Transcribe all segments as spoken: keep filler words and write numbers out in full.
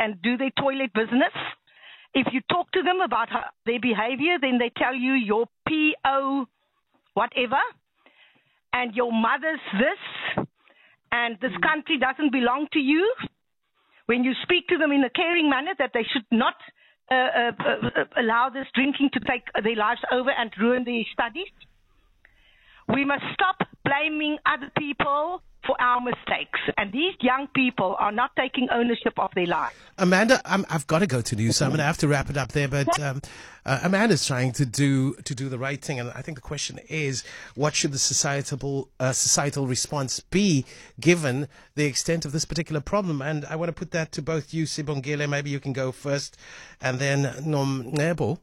and do their toilet business. If you talk to them about how, their behavior, then they tell you your P O whatever, and your mother's this, and this country doesn't belong to you. When you speak to them in a caring manner that they should not uh, uh, uh, allow this drinking to take their lives over and ruin their studies. We must stop blaming other people for our mistakes. And these young people are not taking ownership of their lives. Amanda, I'm, I've got to go to news, so I'm going to have to wrap it up there. But um, uh, Amanda's trying to do to do the right thing, and I think the question is, what should the societal uh, societal response be given the extent of this particular problem? And I want to put that to both you, Sibongile. Maybe you can go first, and then Nomncebo.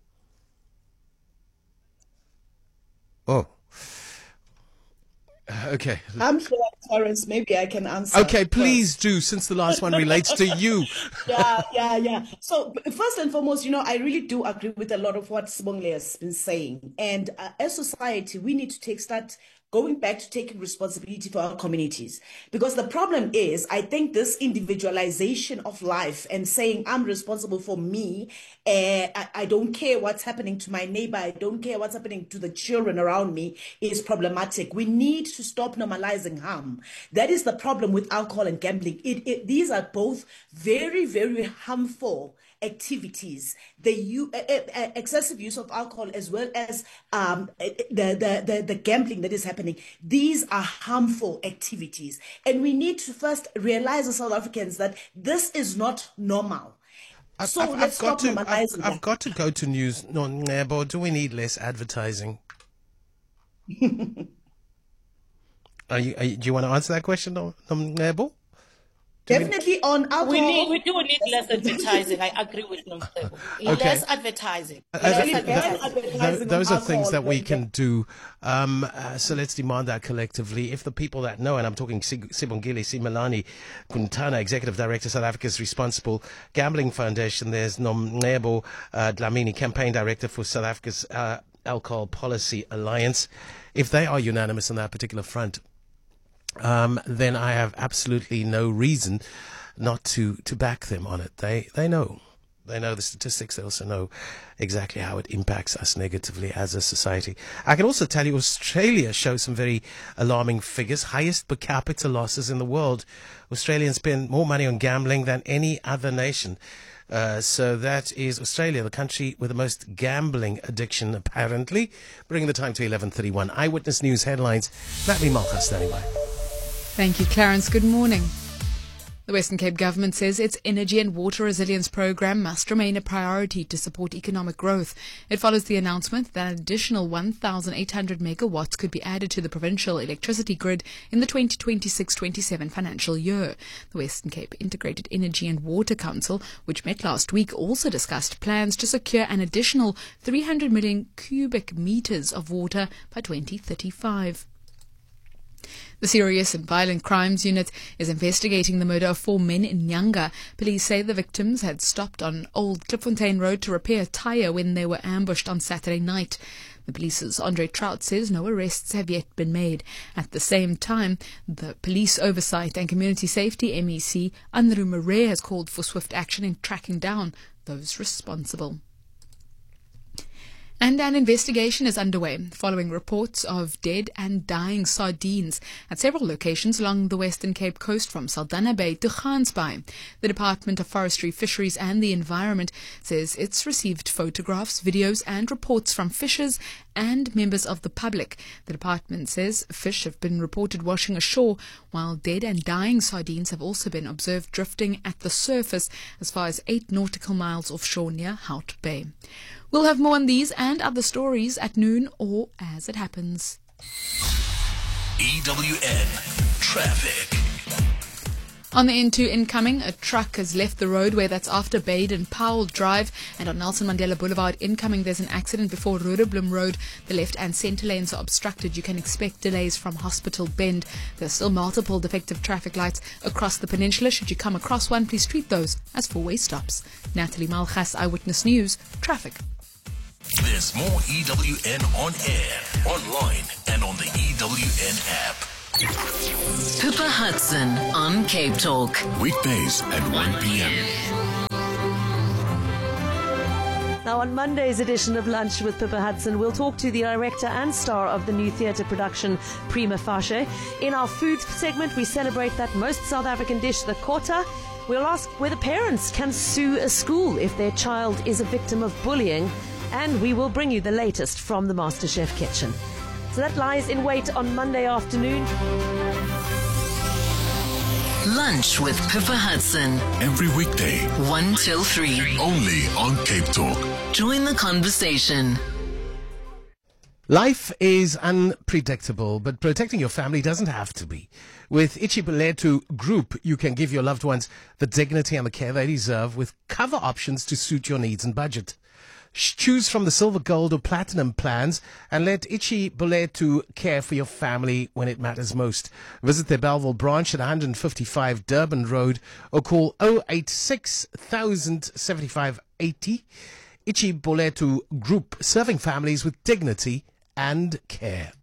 Oh. Okay. I'm sure, Terence, maybe I can answer. Okay, please first. do, since the last one relates to you. yeah, yeah, yeah. So first and foremost, you know, I really do agree with a lot of what Sibongile has been saying. And uh, as society, we need to take start going back to taking responsibility for our communities. Because the problem is, I think this individualization of life and saying I'm responsible for me, uh, I, I don't care what's happening to my neighbor, I don't care what's happening to the children around me, is problematic. We need to stop normalizing harm. That is the problem with alcohol and gambling. It, it, these are both very, very harmful activities. The u- uh, uh, excessive use of alcohol, as well as um, the, the, the, the gambling that is happening. These are harmful activities. And we need to first realize as South Africans that this is not normal. I've, so I've, let's I've got stop to, normalizing I've, I've got to go to news. No, Nebo, do we need less advertising? are you, are you, do you want to answer that question, no, Nebo? Definitely on alcohol. We need, we do need less advertising. I agree with Nomncebo. Okay. Less advertising. Uh, Less th- advertising. th- th- those are things that we can do. Um, uh, so let's demand that collectively. If the people that know, and I'm talking Sibongile Simelane Kuntana, Executive Director, South Africa's Responsible Gambling Foundation. There's Nomncebo uh, Dlamini, Campaign Director for South Africa's uh, Alcohol Policy Alliance. If they are unanimous on that particular front, Um, then I have absolutely no reason not to, to back them on it. They they know. They know the statistics. They also know exactly how it impacts us negatively as a society. I can also tell you Australia shows some very alarming figures. Highest per capita losses in the world. Australians spend more money on gambling than any other nation. Uh, so that is Australia, the country with the most gambling addiction, apparently. Bringing the time to eleven thirty-one. Eyewitness News headlines. Natalie Malka standing by. Thank you, Clarence. Good morning. The Western Cape government says its energy and water resilience program must remain a priority to support economic growth. It follows the announcement that an additional one thousand eight hundred megawatts could be added to the provincial electricity grid in the twenty twenty-six twenty-seven financial year. The Western Cape Integrated Energy and Water Council, which met last week, also discussed plans to secure an additional three hundred million cubic meters of water by twenty thirty-five. The Serious and Violent Crimes Unit is investigating the murder of four men in Nyanga. Police say the victims had stopped on Old Klipfontein Road to repair a tyre when they were ambushed on Saturday night. The police's Andre Trout says no arrests have yet been made. At the same time, the Police Oversight and Community Safety M E C, Anru Murray, has called for swift action in tracking down those responsible. And an investigation is underway following reports of dead and dying sardines at several locations along the Western Cape coast from Saldanha Bay to Gansbaai. The Department of Forestry, Fisheries and the Environment says it's received photographs, videos and reports from fishers and members of the public. The department says fish have been reported washing ashore, while dead and dying sardines have also been observed drifting at the surface as far as eight nautical miles offshore near Hout Bay. We'll have more on these and other stories at noon or as it happens. E W N Traffic. On the N two incoming, a truck has left the roadway that's after Baden Powell Drive, and on Nelson Mandela Boulevard incoming there's an accident before Roodeblom Road. The left and centre lanes are obstructed. You can expect delays from Hospital Bend. There's still multiple defective traffic lights across the peninsula. Should you come across one, please treat those as four-way stops. Natalie Malchas, Eyewitness News, Traffic. There's more E W N on air, online and on the E W N app. Pippa Hudson on Cape Talk. Weekdays at one p.m. Now, on Monday's edition of Lunch with Pippa Hudson, we'll talk to the director and star of the new theatre production Prima Facie. In our food segment, we celebrate that most South African dish, the kota. We'll ask whether parents can sue a school if their child is a victim of bullying. And we will bring you the latest from the MasterChef kitchen. So that lies in wait on Monday afternoon. Lunch with Pippa Hudson. Every weekday, one till three. only on Cape Talk. Join the conversation. Life is unpredictable, but protecting your family doesn't have to be. With Ichiboletu Group, you can give your loved ones the dignity and the care they deserve with cover options to suit your needs and budget. Choose from the silver, gold or platinum plans and let Ichiboletu care for your family when it matters most. Visit their Belleville branch at one fifty-five Durban Road or call oh eight six thousand seventy-five eighty. Ichiboletu Group, serving families with dignity and care.